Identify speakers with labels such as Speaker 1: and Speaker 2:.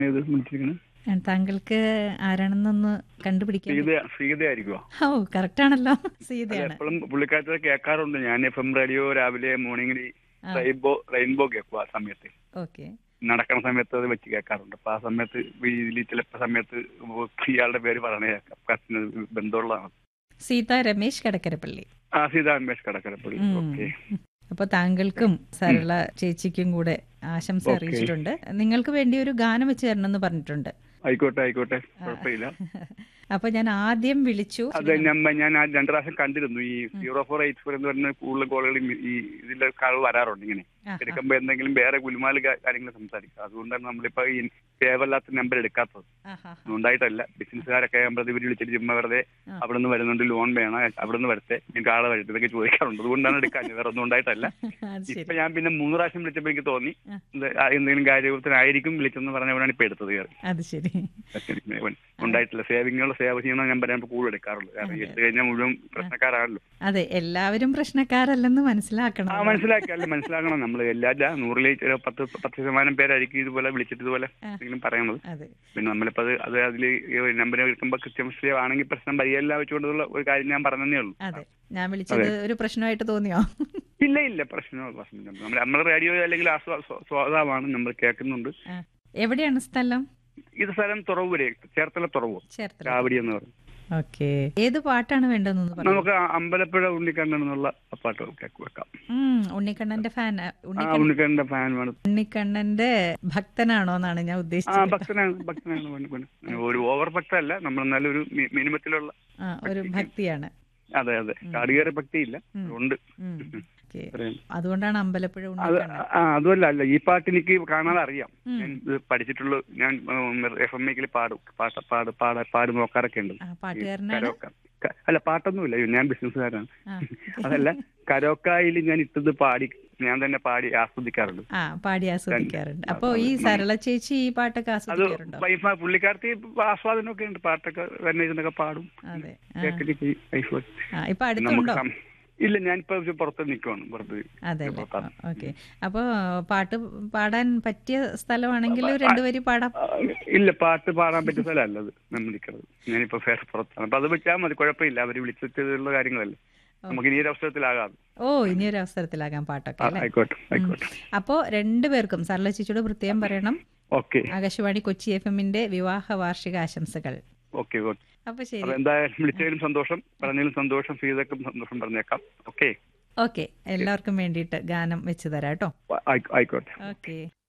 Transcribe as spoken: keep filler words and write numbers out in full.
Speaker 1: ഏത് വിളിച്ചിരിക്കണേ?
Speaker 2: ആ, താങ്കൾക്ക് ആരാണെന്നൊന്ന് കണ്ടുപിടിക്കാൻ
Speaker 1: സീത സീതയായിരിക്കുമോ?
Speaker 2: ഓ കറക്റ്റ് ആണല്ലോ,
Speaker 1: അത്
Speaker 2: സീതയാണ്.
Speaker 1: എപ്പോഴും പുള്ളിക്കാരത്തെ കേൾക്കാറുണ്ട്. ഞാൻ എഫ് എം റേഡിയോ രാവിലെ മോർണിംഗിൽ
Speaker 2: ആ
Speaker 1: റെയിൻബോ റെയിൻബോ കേൾക്കും. ആ സമയത്ത്
Speaker 2: ഓക്കെ.
Speaker 1: നടക്കുന്ന സമയത്ത് അത് വെച്ച് കേൾക്കാറുണ്ട്. അപ്പൊ ആ സമയത്ത് ഇതിൽ ചിലപ്പോ സമയത്ത് ഇയാളുടെ പേര് പറയണ കേൾക്കാം. കസിന് ബന്ധമുള്ളതാണ്.
Speaker 2: സീത രമേശ് കടക്കരപ്പള്ളി.
Speaker 1: ആ സീത രമേശ് കടക്കരപ്പള്ളി.
Speaker 2: ഉം.
Speaker 1: ഓക്കെ
Speaker 2: അപ്പോൾ താങ്കൾക്കും സരള ചേച്ചിക്കും കൂടെ ആശംസ
Speaker 1: ഓക്കെ.
Speaker 2: അറിയിച്ചിട്ടുണ്ട്. നിങ്ങൾക്ക് വേണ്ടി ഒരു ഗാനം വെച്ച് തരണമെന്ന് പറഞ്ഞിട്ടുണ്ട്.
Speaker 1: ആയിക്കോട്ടെ ആയിക്കോട്ടെ,
Speaker 2: ആ.
Speaker 1: കുഴപ്പമില്ല.
Speaker 2: അപ്പൊ ഞാൻ ആദ്യം വിളിച്ചു.
Speaker 1: അത് ഞാൻ ഞാൻ ആ രണ്ട് പ്രാവശ്യം കണ്ടിരുന്നു. ഈ സീറോ ഫോർ എയ്റ്റ് ഫോർ എന്ന് പറഞ്ഞ കൂടുതൽ കോളുകൾ ഈ ഇതിന്റെ കാൾ വരാറുണ്ട്. ഇങ്ങനെ
Speaker 2: ആ, ആ.
Speaker 1: എടുക്കുമ്പോ എന്തെങ്കിലും വേറെ ഗുലുമാല് കാര്യങ്ങൾ സംസാരിക്കാം. അതുകൊണ്ടാണ് നമ്മളിപ്പോ ഈ സേവല്ലാത്ത നമ്പർ എടുക്കാത്തത്.
Speaker 2: ആഹാ.
Speaker 1: ഉണ്ടായിട്ടല്ല. ബിസിനസ്സുകാരൊക്കെ ആകുമ്പോൾ ഇവർ വിളിച്ചിട്ട് ചുമ്മാ വെറുതെ
Speaker 2: ആ.
Speaker 1: അവിടെ നിന്ന് വരുന്നുണ്ട്, ലോൺ വേണം, അവിടെ നിന്ന് വരട്ടെ, എനിക്ക് ആളെ വരട്ടെ, ഇതൊക്കെ ചോദിക്കാറുണ്ട്. അതുകൊണ്ടാണ് എടുക്കാൻ. വേറെ ഒന്നും ഉണ്ടായിട്ടല്ല.
Speaker 2: അത് ശരി.
Speaker 1: ഇപ്പൊ ഞാൻ പിന്നെ മൂന്ന് പ്രാവശ്യം വിളിച്ചപ്പോൾ എനിക്ക് തോന്നി
Speaker 2: ആ.
Speaker 1: ഇത് എന്തെങ്കിലും കാര്യത്തിനായിരിക്കും വിളിച്ചെന്ന് പറഞ്ഞവരാണ് ഇപ്പൊ എടുത്തത്. കയറി
Speaker 2: അത് ശരി.
Speaker 1: ഉണ്ടായിട്ടില്ല. സേവിങ്ങുള്ള സേവ ചെയ്യണ നമ്പർ ഞാൻ കൂടുതൽ എടുക്കാറുള്ളൂ. കാരണം
Speaker 2: അതെ.
Speaker 1: എടുത്തു കഴിഞ്ഞാൽ മുഴുവൻ പ്രശ്നക്കാരാണല്ലോ.
Speaker 2: അതെ, എല്ലാവരും പ്രശ്നക്കാരല്ലെന്ന് മനസ്സിലാക്കണം.
Speaker 1: ആ മനസ്സിലാക്കല്ല മനസ്സിലാക്കണം. നമ്മൾ എല്ലാ നൂറിലേക്ക് ഒരു പത്ത് പത്ത് ശതമാനം പേരായിരിക്കും ഇതുപോലെ വിളിച്ചിട്ട് ഇതുപോലെ
Speaker 2: ആ.
Speaker 1: എന്തെങ്കിലും പറയണത്.
Speaker 2: അതെ
Speaker 1: പിന്നെ നമ്മളിപ്പോ അത് അത് അതിൽ നമ്പർ എടുക്കുമ്പോൾ കൃത്യനിഷ്ഠ ആണെങ്കിൽ പ്രശ്നം പരിഹരില്ല വെച്ചുകൊണ്ടുള്ള ഒരു കാര്യം ഞാൻ പറഞ്ഞതേ ഉള്ളൂ.
Speaker 2: അതെ, ഞാൻ വിളിച്ചത് ഒരു പ്രശ്നമായിട്ട് തോന്നിയോ?
Speaker 1: ഇല്ല ഇല്ല, പ്രശ്നമോ പ്രശ്നം നമ്മൾ നമ്മൾ റേഡിയോ അല്ലെങ്കിൽ ആ സ്വ- സ്വ- സ്വാദമാണ് നമ്മൾ കേൾക്കുന്നുണ്ട്.
Speaker 2: ആ. എവിടെയാണ് സ്ഥലം?
Speaker 1: ഇത് സ്ഥലം തുറവൂര്, ചേർത്തല തുറവൂർ
Speaker 2: ചേർത്തല.
Speaker 1: കാവടി എന്ന് പറയും.
Speaker 2: ഓക്കെ. ഏത് പാട്ടാണ് വേണ്ടതെന്ന് പറഞ്ഞു.
Speaker 1: നമുക്ക് ആ അമ്പലപ്പുഴ ഉണ്ണിക്കണ്ണൻ എന്നുള്ള പാട്ട് കേക്ക് വെക്കാം.
Speaker 2: ഉം ഉണ്ണിക്കണ്ണന്റെ ഫാൻ.
Speaker 1: ആ
Speaker 2: ഉണ്ണിക്കണ്ണൻ
Speaker 1: ഉണ്ണിക്കണ്ണന്റെ ഫാൻ വേണം.
Speaker 2: ഉണ്ണിക്കണ്ണന്റെ ഭക്തനാണോ എന്നാണ് ഞാൻ
Speaker 1: ആ
Speaker 2: ഉദ്ദേശിച്ചത്.
Speaker 1: ഭക്തനാണ് ഭക്തനാണ് വേണം, വേണം. ഒരു ഓവർ ഭക്തല്ല, നമ്മൾ നല്ലൊരു മി- മിനിമത്തിലുള്ള.
Speaker 2: ആ ഒരു ഭക്തിയാണ്.
Speaker 1: അതെ അതെ, കാടുകയറി ഭക്തിയില്ല,
Speaker 2: ഉം.
Speaker 1: ഉണ്ട്.
Speaker 2: ഉം. ഓക്കെ.
Speaker 1: പറയാം.
Speaker 2: അതുകൊണ്ടാണ് അമ്പലപ്പുഴ
Speaker 1: അത്
Speaker 2: ഉണ്ണിക്കണ്ണൻ.
Speaker 1: ആ അതുമല്ല അല്ല ഈ പാട്ട് എനിക്ക് കാണാതെ അറിയാം.
Speaker 2: ഉം.
Speaker 1: ഞാൻ ഇത് പഠിച്ചിട്ടുള്ള ഞാൻ എഫ് എം എക്കിൽ പാടും പാട്ട് പാട് പാട പാട് നോക്കാറൊക്കെ ഉണ്ട്.
Speaker 2: ആ
Speaker 1: ഈ
Speaker 2: പാട്ടുകാരനാണ്.
Speaker 1: കരോക്ക ക- അല്ല പാട്ടൊന്നുമില്ല, ഞാൻ ബിസിനസ്സുകാരാണ്.
Speaker 2: ആ
Speaker 1: അതല്ല, കരോക്കായിൽ ഞാൻ ഇട്ടത് പാടി ഞാൻ തന്നെ പാടി ആസ്വദിക്കാറുണ്ട്.
Speaker 2: ആ പാടി ആസ്വദിക്കാറുണ്ട്.
Speaker 1: രണ്ട്.
Speaker 2: അപ്പൊ ഈ
Speaker 1: അത്
Speaker 2: സരള ചേച്ചി ഈ പാട്ടൊക്കെ
Speaker 1: അത്
Speaker 2: ആസ്വദിക്കാറുണ്ടോ?
Speaker 1: വൈഫ് പുള്ളിക്കാരത്തി ആസ്വാദനമൊക്കെ ഉണ്ട്. പാട്ടൊക്കെ തന്നെ ഇരുന്നൊക്കെ പാടും,
Speaker 2: അതെ. ആ.
Speaker 1: കേൾക്കുകയൊക്കെ ചെയ്യും വൈഫ്.
Speaker 2: ആ ഇപ്പൊ
Speaker 1: നമുക്ക്
Speaker 2: അടുത്തുണ്ടോ?
Speaker 1: സം- ഇല്ല, ഞാനിപ്പോ പുറത്ത് നിൽക്കുവാണ്, പുറത്ത്
Speaker 2: അതെ അല്ലേ.
Speaker 1: പുറത്താണ്.
Speaker 2: ഓക്കെ. അപ്പൊ പാട്ട് പാടാൻ പറ്റിയ സ്ഥലമാണെങ്കിൽ രണ്ടുപേരും പാടാം.
Speaker 1: ആ, ഇല്ല, പാട്ട് പാടാൻ പറ്റിയ സ്ഥലമല്ല അത് നമ്മൾ നിൽക്കുന്നത്. ഞാനിപ്പോ വേറെ പുറത്താണ്. അപ്പൊ അത് വെച്ചാൽ മതി, കുഴപ്പമില്ല. അവര് വിളിച്ചിട്ടുള്ള കാര്യങ്ങളല്ലേ, നമുക്ക് ഇനി ഒരു അവസരത്തിലാകാം.
Speaker 2: ഓ ഇനിയൊരു അവസരത്തിലാകാം പാട്ടൊക്കെ
Speaker 1: ആ,
Speaker 2: അല്ലേ.
Speaker 1: ആയിക്കോട്ടെ ആയിക്കോട്ടെ.
Speaker 2: അപ്പോ രണ്ടുപേർക്കും സരള ചേച്ചിയോട് പ്രത്യേകം പറയണം,
Speaker 1: ഓക്കെ
Speaker 2: ആകാശവാണി കൊച്ചി എഫ് എമ്മിന്റെ വിവാഹ വാർഷിക ആശംസകൾ.
Speaker 1: Okay okay.
Speaker 2: അപ്പൊ ശരി.
Speaker 1: അപ്പൊ എന്തായാലും വിളിച്ചതിലും സന്തോഷം, പറഞ്ഞതിലും സന്തോഷം, സീതക്കും സന്തോഷം പറഞ്ഞേക്കാം. ഓക്കെ
Speaker 2: ഓക്കെ, എല്ലാവർക്കും വേണ്ടിയിട്ട് ഗാനം വെച്ച് തരാം കേട്ടോ.
Speaker 1: ആയിക്കോട്ടെ.
Speaker 2: ഓക്കെ.